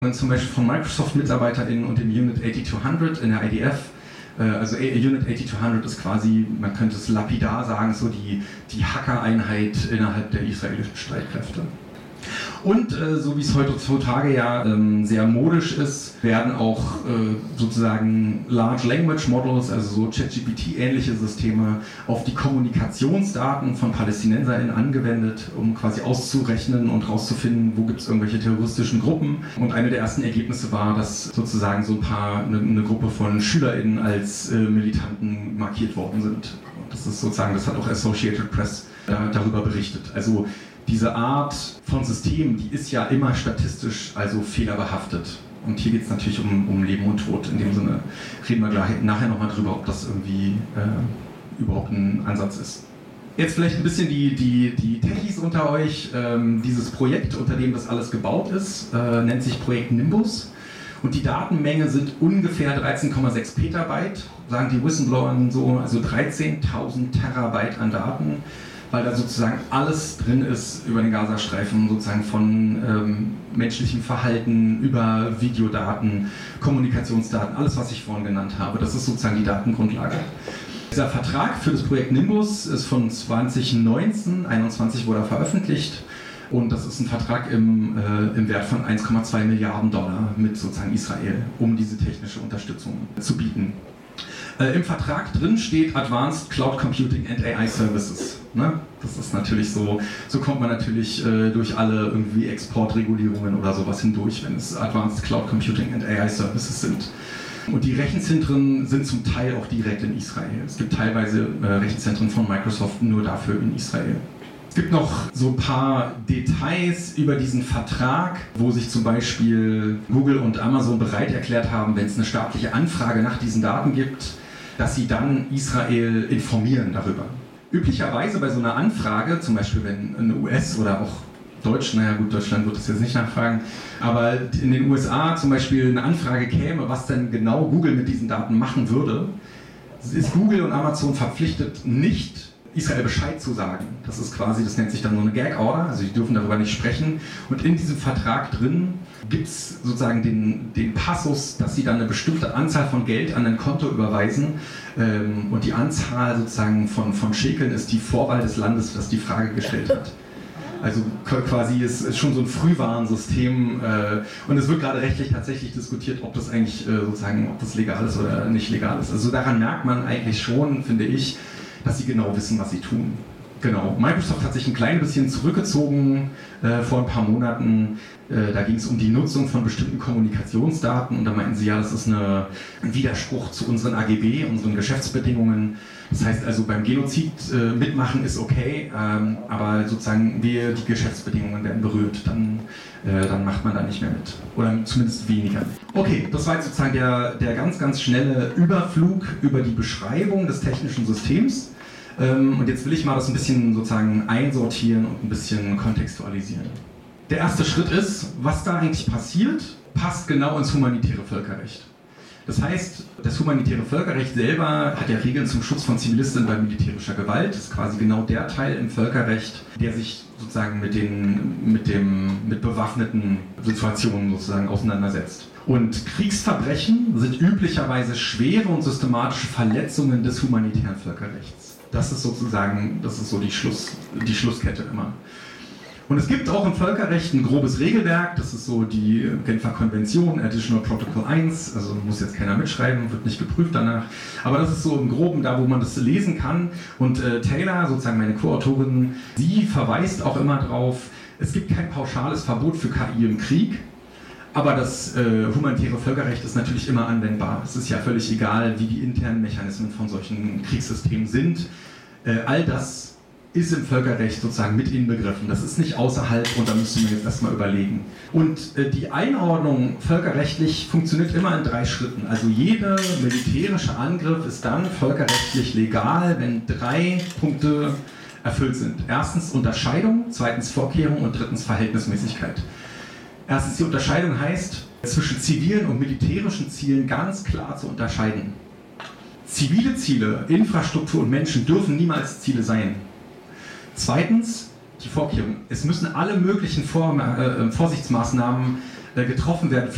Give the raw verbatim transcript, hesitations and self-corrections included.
Zum Beispiel von Microsoft-MitarbeiterInnen und dem Unit achtzigtausendzweihundert in der I D F. Also Unit achtzigtausendzweihundert ist quasi, man könnte es lapidar sagen, so die, die Hacker-Einheit innerhalb der israelischen Streitkräfte. Und äh, so wie es heutzutage ja ähm, sehr modisch ist, werden auch äh, sozusagen Large Language Models, also so ChatGPT-ähnliche Systeme, auf die Kommunikationsdaten von PalästinenserInnen angewendet, um quasi auszurechnen und rauszufinden, wo gibt es irgendwelche terroristischen Gruppen. Und eine der ersten Ergebnisse war, dass sozusagen so ein paar, eine, eine Gruppe von SchülerInnen als äh, Militanten markiert worden sind. Und das ist sozusagen, das hat auch Associated Press äh, darüber berichtet. Also diese Art von System, die ist ja immer statistisch, also fehlerbehaftet. Und hier geht es natürlich um, um Leben und Tod. In dem Sinne reden wir gleich, nachher nochmal drüber, ob das irgendwie äh, überhaupt ein Ansatz ist. Jetzt vielleicht ein bisschen die, die, die Techies unter euch. Ähm, dieses Projekt, unter dem das alles gebaut ist, äh, nennt sich Projekt Nimbus. Und die Datenmenge sind ungefähr dreizehn Komma sechs Petabyte, sagen die Whistleblower so, also dreizehntausend Terabyte an Daten, weil da sozusagen alles drin ist über den Gazastreifen, sozusagen von ähm, menschlichem Verhalten über Videodaten, Kommunikationsdaten, alles, was ich vorhin genannt habe. Das ist sozusagen die Datengrundlage. Dieser Vertrag für das Projekt Nimbus ist von zwanzig neunzehn, einundzwanzig wurde er veröffentlicht. Und das ist ein Vertrag im, äh, im Wert von eins Komma zwei Milliarden Dollar mit sozusagen Israel, um diese technische Unterstützung zu bieten. Äh, Im Vertrag drin steht Advanced Cloud Computing and A I Services. Ne? Das ist natürlich so, so kommt man natürlich äh, durch alle irgendwie Exportregulierungen oder sowas hindurch, wenn es Advanced Cloud Computing and A I Services sind. Und die Rechenzentren sind zum Teil auch direkt in Israel. Es gibt teilweise äh, Rechenzentren von Microsoft nur dafür in Israel. Es gibt noch so ein paar Details über diesen Vertrag, wo sich zum Beispiel Google und Amazon bereit erklärt haben, wenn es eine staatliche Anfrage nach diesen Daten gibt, dass sie dann Israel informieren darüber. Üblicherweise bei so einer Anfrage, zum Beispiel wenn eine U S oder auch Deutsch, naja gut, Deutschland wird das jetzt nicht nachfragen, aber in den U S A zum Beispiel eine Anfrage käme, was denn genau Google mit diesen Daten machen würde, ist Google und Amazon verpflichtet, nicht Israel Bescheid zu sagen. Das ist quasi, das nennt sich dann so eine Gag-Order, also die dürfen darüber nicht sprechen. Und in diesem Vertrag drin gibt es sozusagen den, den Passus, dass sie dann eine bestimmte Anzahl von Geld an ein Konto überweisen. Ähm, und die Anzahl sozusagen von, von Schekeln ist die Vorwahl des Landes, das die Frage gestellt hat. Also quasi ist, ist schon so ein Frühwarnsystem äh, und es wird gerade rechtlich tatsächlich diskutiert, ob das eigentlich äh, sozusagen, ob das legal ist oder nicht legal ist. Also daran merkt man eigentlich schon, finde ich, dass sie genau wissen, was sie tun. Genau. Microsoft hat sich ein klein bisschen zurückgezogen äh, vor ein paar Monaten. Äh, da ging es um die Nutzung von bestimmten Kommunikationsdaten und da meinten sie, ja, das ist eine, ein Widerspruch zu unseren A G B, unseren Geschäftsbedingungen. Das heißt also, beim Genozid äh, mitmachen ist okay, ähm, aber sozusagen, wir, die Geschäftsbedingungen werden berührt, dann, äh, dann macht man da nicht mehr mit. Oder zumindest weniger. Okay, das war jetzt sozusagen der, der ganz, ganz schnelle Überflug über die Beschreibung des technischen Systems. Ähm, und jetzt will ich mal das ein bisschen sozusagen einsortieren und ein bisschen kontextualisieren. Der erste Schritt ist, was da eigentlich passiert, passt genau ins humanitäre Völkerrecht. Das heißt, das humanitäre Völkerrecht selber hat ja Regeln zum Schutz von Zivilisten bei militärischer Gewalt. Das ist quasi genau der Teil im Völkerrecht, der sich sozusagen mit, den, mit, dem, mit bewaffneten Situationen sozusagen auseinandersetzt. Und Kriegsverbrechen sind üblicherweise schwere und systematische Verletzungen des humanitären Völkerrechts. Das ist sozusagen, das ist so die, Schluss, die Schlusskette immer. Und es gibt auch im Völkerrecht ein grobes Regelwerk, das ist so die Genfer Konvention, Additional Protocol eins, also muss jetzt keiner mitschreiben, wird nicht geprüft danach, aber das ist so im Groben da, wo man das lesen kann. Und äh, Taylor, sozusagen meine Co-Autorin, sie verweist auch immer drauf, es gibt kein pauschales Verbot für K I im Krieg, aber das äh, humanitäre Völkerrecht ist natürlich immer anwendbar. Es ist ja völlig egal, wie die internen Mechanismen von solchen Kriegssystemen sind. Äh, all das ist im Völkerrecht sozusagen mit inbegriffen. Das ist nicht außerhalb und da müssen wir jetzt erstmal überlegen. Und äh, die Einordnung völkerrechtlich funktioniert immer in drei Schritten. Also jeder militärische Angriff ist dann völkerrechtlich legal, wenn drei Punkte erfüllt sind. Erstens Unterscheidung, zweitens Vorkehrung und drittens Verhältnismäßigkeit. Erstens die Unterscheidung heißt, zwischen zivilen und militärischen Zielen ganz klar zu unterscheiden. Zivile Ziele, Infrastruktur und Menschen dürfen niemals Ziele sein. Zweitens, die Vorkehrung. Es müssen alle möglichen Vor- äh, Vorsichtsmaßnahmen äh, getroffen werden.